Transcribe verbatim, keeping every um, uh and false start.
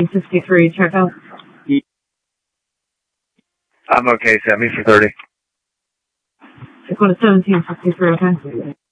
sixty-three, check out. I'm okay, set me for thirty. Go to seventeen sixty-three, okay?